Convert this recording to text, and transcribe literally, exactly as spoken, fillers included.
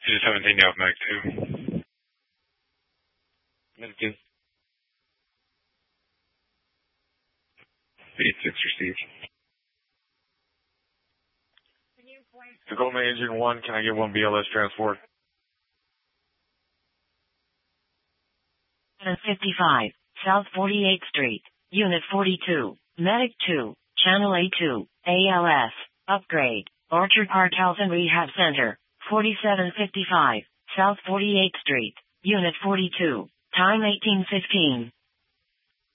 Just seventeen out back two. Medic eight six received. Tacoma Engine one, can I get one B L S transport? seven fifty-five, South forty-eighth Street, Unit forty-two, Medic two, Channel A two, A L S, upgrade, Orchard Park Health and Rehab Center, forty-seven fifty-five, South forty-eighth Street, Unit forty-two, time eighteen fifteen.